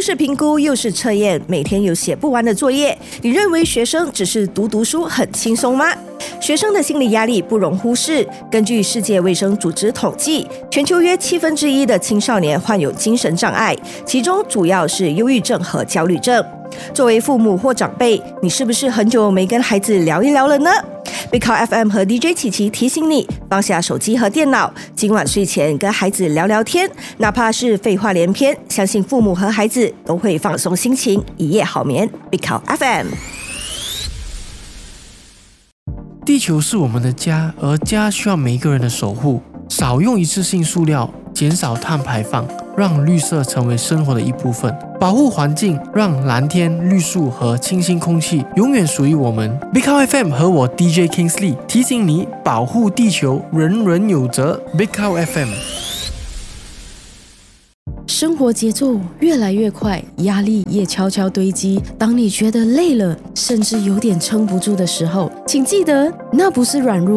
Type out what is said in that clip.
是评估又是测验，每天有写不完的作业，你认为学生只是读书很轻松吗？学生的心理压力不容忽视。根据世界卫生组织统计，全球约1/7的青少年患有精神障碍，其中主要是忧郁症和焦虑症。作为父母或长辈，你是不是很久没跟孩子聊一聊了呢？Big Cow FM 和 DJ 琪琪提醒你，放下手机和电脑，今晚睡前跟孩子聊聊天，哪怕是废话连篇，相信父母和孩子都会放松心情，一夜好眠。Big Cow FM。 地球是我们的家，而家需要每一个人的守护。少用一次性塑料，减少碳排放，让绿色成为生活的一部分。保护环境，让蓝天、绿树和清新空气永远属于我们。Big Cow FM 和我 DJ Kingsley 提醒你，保护地球，人人有责。Big Cow FM。 生活节奏越来越快，压力也悄悄堆积。当你觉得累了，甚至有点撑不住的时候，请记得，那不是软弱，